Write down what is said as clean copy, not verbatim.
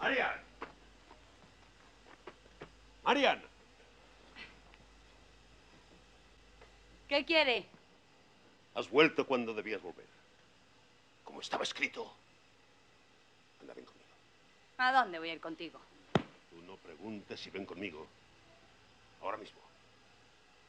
¡Marian! ¡Marian! ¿Qué quiere? Has vuelto cuando debías volver. Como estaba escrito. Anda, ven conmigo. ¿A dónde voy a ir contigo? Tú no preguntes si ven conmigo. Ahora mismo.